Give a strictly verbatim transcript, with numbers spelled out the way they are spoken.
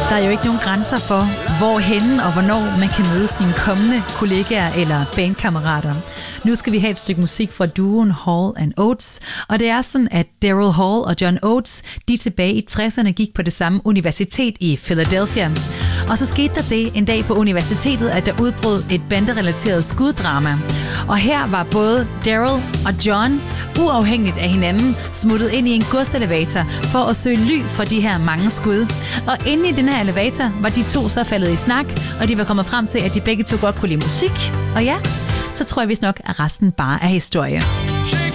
Der er jo ikke nogen grænser for, hvorhenne og hvornår man kan møde sine kommende kollegaer eller bandkammerater. Nu skal vi have et stykke musik fra duoen Hall and Oates, og det er sådan, at Daryl Hall og John Oates, de tilbage i tresserne gik på det samme universitet i Philadelphia. Og så skete der det en dag på universitetet, at der udbrød et banderelateret skuddrama. Og her var både Daryl og John, uafhængigt af hinanden, smuttet ind i en godselevator for at søge ly for de her mange skud. Og inde i den her elevator var de to så faldet i snak, og de var kommet frem til, at de begge to godt kunne lide musik. Og ja, så tror jeg vist nok, at resten bare er historie.